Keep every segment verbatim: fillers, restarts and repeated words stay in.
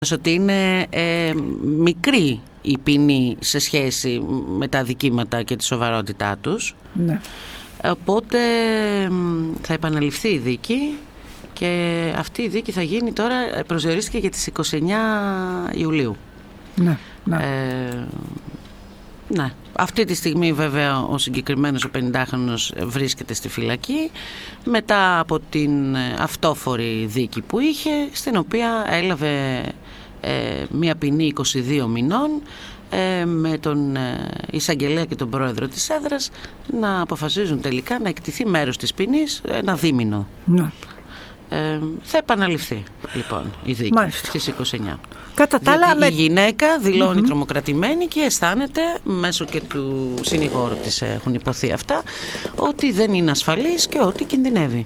ότι είναι ε, μικρή η ποινή σε σχέση με τα αδικήματα και τη σοβαρότητά τους. Ναι. Οπότε θα επαναληφθεί η δίκη και αυτή η δίκη θα γίνει τώρα, προσδιορίστηκε για τις είκοσι εννέα Ιουλίου. Ναι, ναι. Ε, ναι. Αυτή τη στιγμή βέβαια ο συγκεκριμένος ο πενηντάχρονος βρίσκεται στη φυλακή μετά από την αυτόφορη δίκη που είχε, στην οποία έλαβε ε, μία ποινή είκοσι δύο μηνών ε, με τον ε, εισαγγελέα και τον πρόεδρο της έδρας να αποφασίζουν τελικά να εκτιθεί μέρος της ποινής ένα δίμηνο. Ναι. Ε, θα επαναληφθεί λοιπόν η δίκη. Μάλιστα. Στις είκοσι εννέα. Κατά τα άλλα, με... η γυναίκα δηλώνει mm-hmm. τρομοκρατημένη και αισθάνεται, μέσω και του συνηγόρου της έχουν υποθεί αυτά, ότι δεν είναι ασφαλής και ότι κινδυνεύει.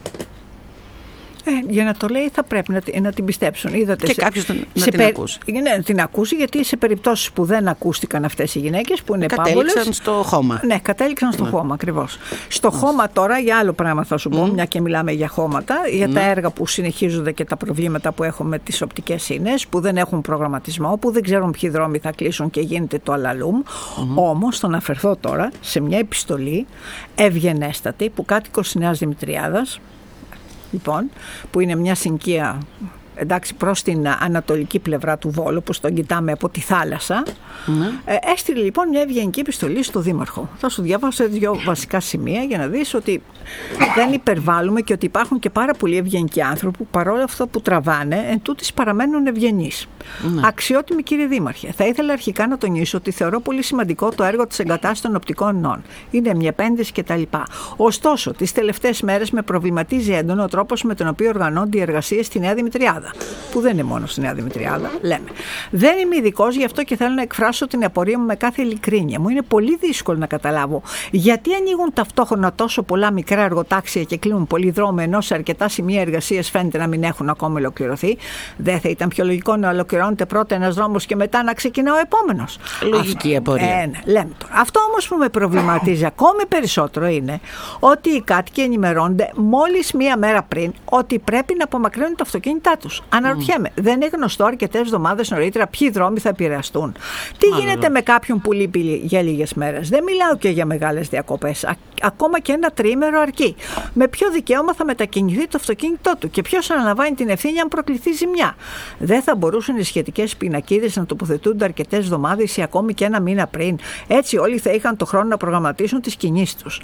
Ε, για να το λέει θα πρέπει να, να την πιστέψουν. Είδατε, και σε, κάποιος να σε την πε... ακούσει. Ναι, να την ακούσει, γιατί σε περιπτώσεις που δεν ακούστηκαν αυτές οι γυναίκες που είναι πάμπολες, κατέληξαν στο χώμα. Ναι, κατέληξαν στο ναι. χώμα ακριβώς. Στο ναι. χώμα τώρα, για άλλο πράγμα θα σου πω, mm. μια και μιλάμε για χώματα, για mm. τα έργα που συνεχίζονται και τα προβλήματα που έχουμε με τις οπτικές ίνες, που δεν έχουν προγραμματισμό, που δεν ξέρουν ποιοι δρόμοι θα κλείσουν και γίνεται το αλαλούμ. Mm. Όμως, το να αφαιρθώ τώρα σε μια επιστολή ευγενέστατη που κάτοικος της Νέας Δημητριάδας, λοιπόν, που είναι μια συνοικία, εντάξει, προς την ανατολική πλευρά του Βόλου, που τον κοιτάμε από τη θάλασσα, mm. ε, έστειλε λοιπόν μια ευγενική επιστολή στο Δήμαρχο. Θα σου διάβασα δύο βασικά σημεία για να δεις ότι δεν υπερβάλλουμε και ότι υπάρχουν και πάρα πολλοί ευγενικοί άνθρωποι που παρόλα αυτό που τραβάνε, εν τούτης παραμένουν ευγενείς. Mm. Αξιότιμη κύριε Δήμαρχε, θα ήθελα αρχικά να τονίσω ότι θεωρώ πολύ σημαντικό το έργο της εγκατάστασης των οπτικών ινών. Είναι μια επένδυση κτλ. Ωστόσο, τις τελευταίες μέρες με προβληματίζει έντονο ο τρόπος με τον οποίο οργανώνται οι εργασίες στη Νέα Δημητριάδα. Που δεν είναι μόνο στη Νέα Δημητριάδα, λέμε. Δεν είμαι ειδικός, γι' αυτό και θέλω να εκφράσω την απορία μου με κάθε ειλικρίνεια. Μου είναι πολύ δύσκολο να καταλάβω γιατί ανοίγουν ταυτόχρονα τόσο πολλά μικρά εργοτάξια και κλείνουν πολλοί δρόμοι, ενώ σε αρκετά σημεία εργασίας φαίνεται να μην έχουν ακόμα ολοκληρωθεί. Δεν θα ήταν πιο λογικό να ολοκληρώνεται πρώτα ένας δρόμος και μετά να ξεκινά ο επόμενος? Λογική απορία. Ε, ναι, λέμε τώρα. Αυτό όμως που με προβληματίζει ακόμη περισσότερο είναι ότι οι κάτοικοι ενημερώνονται μόλις μία μέρα πριν ότι πρέπει να απομακρύνουν τα αυτοκίνητά τους. Αναρωτιέμαι, mm. δεν είναι γνωστό αρκετές εβδομάδες νωρίτερα ποιοι δρόμοι θα επηρεαστούν? Τι Μάλλον. γίνεται με κάποιον που λείπει για λίγες μέρες? Δεν μιλάω και για μεγάλες διακοπές. Α, ακόμα και ένα τριήμερο αρκεί. Με ποιο δικαίωμα θα μετακινηθεί το αυτοκίνητό του και ποιος αναλαμβάνει την ευθύνη αν προκληθεί ζημιά? Δεν θα μπορούσαν οι σχετικές πινακίδες να τοποθετούνται αρκετές εβδομάδες ή ακόμη και ένα μήνα πριν? Έτσι όλοι θα είχαν το χρόνο να προγραμματίσουν τις κινήσεις τους.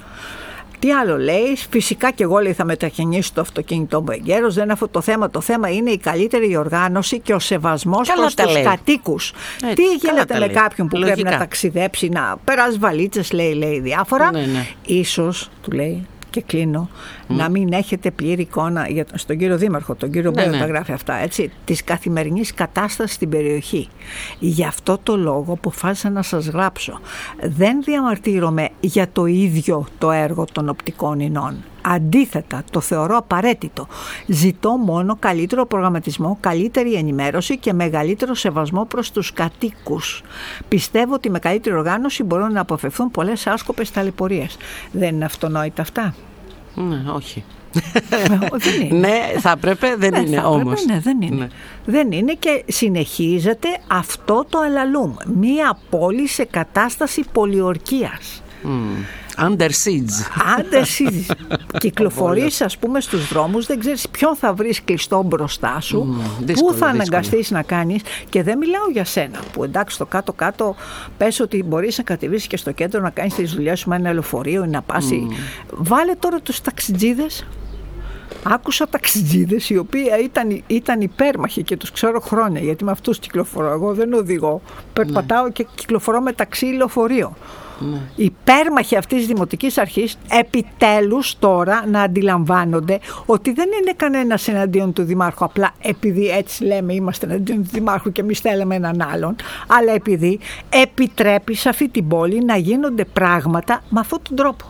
Τι άλλο λέει? Φυσικά και εγώ, λέει, θα μετακινήσω το αυτοκίνητό μου εγκαίρως. Δεν είναι αυτό το θέμα. Το θέμα είναι η καλύτερη οργάνωση και ο σεβασμός προς τους κατοίκους. Έτσι, τι γίνεται με λέει. κάποιον που Λογικά. πρέπει να ταξιδέψει, να περάσει βαλίτσες, λέει, λέει διάφορα. Ναι, ναι. Ίσως, του λέει, και κλείνω, mm. να μην έχετε πλήρη εικόνα για, στον κύριο Δήμαρχο, τον κύριο Μπέο, ναι, τα γράφει αυτά, έτσι, της καθημερινής κατάστασης στην περιοχή. Γι' αυτό το λόγο αποφάσισα να σας γράψω. Δεν διαμαρτύρομαι για το ίδιο το έργο των οπτικών ινών. Αντίθετα, το θεωρώ απαραίτητο. Ζητώ μόνο καλύτερο προγραμματισμό, καλύτερη ενημέρωση και μεγαλύτερο σεβασμό προς τους κατοίκους. Πιστεύω ότι με καλύτερη οργάνωση μπορούν να αποφευθούν πολλές άσκοπες ταλαιπωρίες. Δεν είναι αυτονόητα αυτά? Ναι, όχι. Δεν είναι. Ναι, θα έπρεπε, δεν ναι, είναι όμως. Ναι, δεν είναι. Ναι. Δεν είναι και συνεχίζεται αυτό το αλαλούμ. Μία πόλη σε κατάσταση πολιορκίας. Mm. Under siege. Under siege. Κυκλοφορείς, ας πούμε, στους δρόμους, δεν ξέρεις ποιον θα βρεις κλειστό μπροστά σου, mm, δύσκολο, πού θα αναγκαστείς να κάνεις. Και δεν μιλάω για σένα, που εντάξει στο κάτω-κάτω πες ότι μπορείς να κατεβείς και στο κέντρο να κάνεις τις δουλειές σου με ένα λεωφορείο ή να πας. Mm. Βάλε τώρα τους ταξιτζίδες. Άκουσα ταξιτζίδες οι οποίοι ήταν, ήταν υπέρμαχοι και τους ξέρω χρόνια, γιατί με αυτούς κυκλοφορώ. Εγώ δεν οδηγώ. Περπατάω mm. και κυκλοφορώ με ταξί λεωφορείο. Ναι. Οι υπέρμαχοι αυτής της δημοτικής αρχής επιτέλους τώρα να αντιλαμβάνονται ότι δεν είναι κανένας εναντίον του Δημάρχου απλά επειδή έτσι λέμε είμαστε εναντίον του Δημάρχου και εμείς θέλαμε έναν άλλον, αλλά επειδή επιτρέπει σε αυτή την πόλη να γίνονται πράγματα με αυτόν τον τρόπο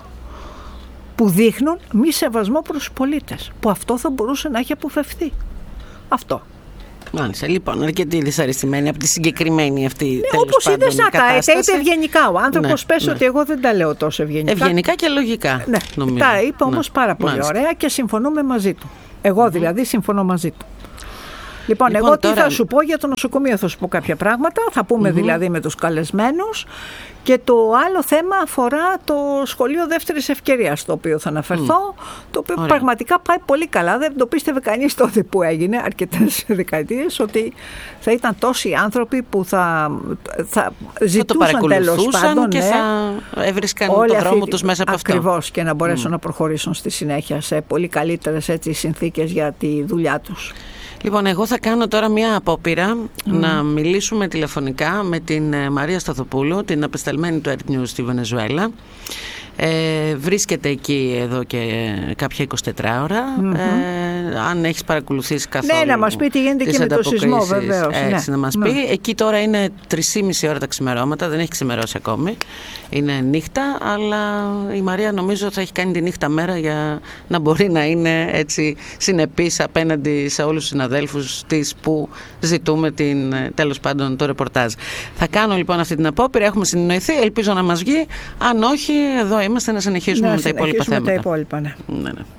που δείχνουν μη σεβασμό προς τους πολίτες, που αυτό θα μπορούσε να έχει αποφευθεί. Αυτό. Μάλιστα, λοιπόν, αρκετή δυσαρεστημένη από τη συγκεκριμένη αυτή, ναι, τέλος όπως πάντων, είδες να τα είπε ευγενικά. Ο άνθρωπος, ναι, πες ναι. ότι εγώ δεν τα λέω τόσο ευγενικά. Ευγενικά και λογικά. Ναι, νομίζω. Τα είπε όμως ναι. πάρα πολύ Μάλιστα. ωραία και συμφωνούμε μαζί του. Εγώ δηλαδή συμφωνώ μαζί του. Λοιπόν, Λοιπόν, εγώ τι τώρα- θα σου πω για το νοσοκομείο, θα σου πω κάποια πράγματα. Θα πούμε δηλαδή με τους καλεσμένους. Και το άλλο θέμα αφορά το σχολείο δεύτερης ευκαιρίας, το οποίο θα αναφερθώ, το οποίο Ωραία. πραγματικά πάει πολύ καλά. Δεν το πίστευε κανείς τότε που έγινε, αρκετές δεκαετίες, ότι θα ήταν τόσοι άνθρωποι που θα, θα Θα το ζητούσαν τέλος παρακολουθούσαν πάντων, και ναι, θα έβρισκαν όλη το αυτή δρόμο τη- τους μέσα από αυτό. Ακριβώς, και να μπορέσουν να προχωρήσουν στη συνέχεια σε πολύ καλύτερες έτσι, συνθήκες για τη δουλειά τους. Λοιπόν, εγώ θα κάνω τώρα μια απόπειρα να μιλήσουμε τηλεφωνικά με την ε, Μαρία Σταθοπούλου, την απεσταλμένη του Earth News στη Βενεζουέλα. Ε, βρίσκεται εκεί εδώ και κάποια εικοσιτέσσερα ώρα. Ε, αν έχεις παρακολουθήσει καθόλου. Ναι, να μας πει τι γίνεται τις και με το σεισμό, ανταποκρίσεις, βεβαίως, Έτσι, ναι. να μας Ναι. πει. Εκεί τώρα είναι τρεις και μισή ώρα τα ξημερώματα, δεν έχει ξημερώσει ακόμη. Είναι νύχτα, αλλά η Μαρία νομίζω θα έχει κάνει τη νύχτα μέρα για να μπορεί να είναι έτσι συνεπής απέναντι σε όλους τους συναδέλφους της που ζητούμε την, τέλος πάντων, το ρεπορτάζ. Θα κάνω λοιπόν αυτή την απόπειρα, έχουμε συνεννοηθεί, ελπίζω να μας βγει. Αν όχι, εδώ είμαστε να συνεχίσουμε Να με τα υπόλοιπα συνεχίσουμε θέματα. τα υπόλοιπα, ναι. Ναι, ναι.